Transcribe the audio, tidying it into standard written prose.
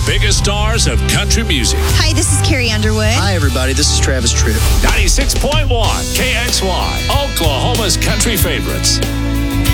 biggest stars of country music. Hi, this is Carrie Underwood. Hi, everybody. This is Travis Tritt. 96.1 KXY, Oklahoma's country favorites.